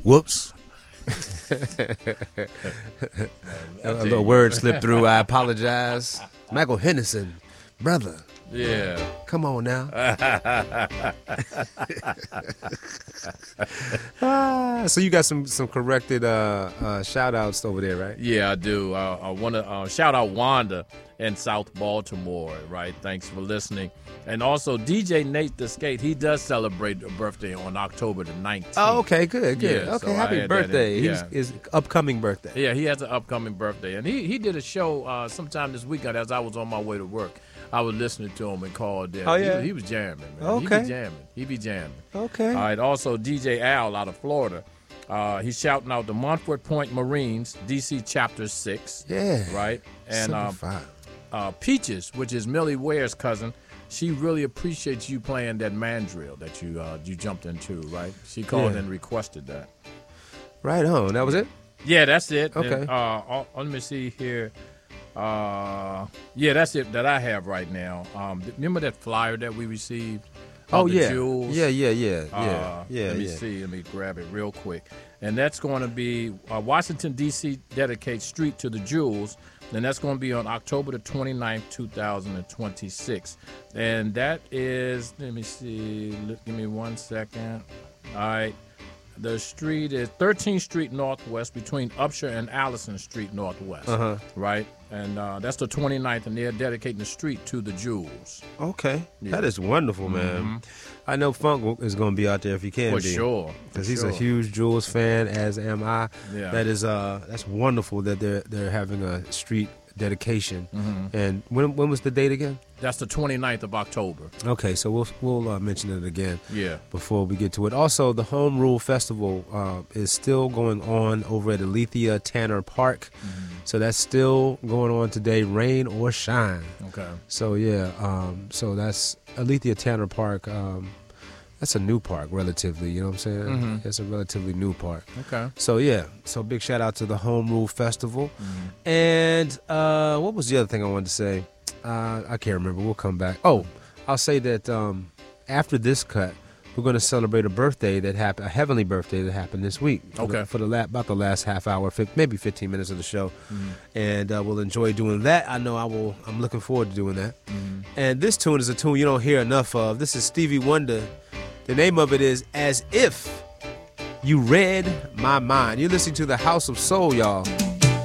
Whoops. A little word slipped through. I apologize. Michael Henderson, brother. Yeah. Come on now. So you got some corrected shout outs over there, right? Yeah, I do. I want to shout out Wanda in South Baltimore, right? Thanks for listening. And also DJ Nate the Skate, he does celebrate a birthday on October the 19th. Oh, okay, good. Yeah, okay, so happy birthday. His upcoming birthday. Yeah, he has an upcoming birthday. And he did a show sometime this weekend as I was on my way to work. I was listening to him and called there. Oh, yeah? He was jamming, man. Okay. He be jamming. Okay. All right, also DJ Al out of Florida. He's shouting out the Montfort Point Marines, DC Chapter 6. Yeah. Right? And Peaches, which is Millie Ware's cousin, she really appreciates you playing that mandrill that you jumped into, right? She called and requested that. Right on. That was it? Yeah, that's it. Okay. And, let me see here. Yeah, that's it that I have right now. Remember that flyer that we received? Oh, the yeah. Jewels? Yeah. Let me see. Let me grab it real quick. And that's going to be Washington, D.C. dedicates Street to the Jewels. And that's going to be on October the 29th, 2026. And that is, let me see. Give me 1 second. All right. The street is 13th Street Northwest between Upshur and Allison Street Northwest, right? And that's the 29th, and they're dedicating the street to the Jewels. Okay. Yeah. That is wonderful, man. Mm-hmm. I know Funk is going to be out there if he can For be. sure. Because he's a huge Jewels fan, as am I. Yeah. That's wonderful that they're having a street dedication. And when was the date again? That's the 29th of October. Okay, so we'll mention it again. Yeah. Before we get to it. Also, the Home Rule Festival is still going on over at Alethea Tanner Park. So that's still going on today, rain or shine. Okay. So yeah, so that's Alethea Tanner Park. That's a new park, relatively. You know what I'm saying? It's a relatively new park. Okay. So yeah, so big shout out to the Home Rule Festival. And what was the other thing I wanted to say? I can't remember. We'll come back. Oh, I'll say that after this cut, we're going to celebrate a birthday that happened, a heavenly birthday that happened this week. Okay. For about the last half hour, maybe 15 minutes of the show, and we'll enjoy doing that. I know I will. I'm looking forward to doing that. And this tune is a tune you don't hear enough of. This is Stevie Wonder. The name of it is As If You Read My Mind. You're listening to the House of Soul, y'all.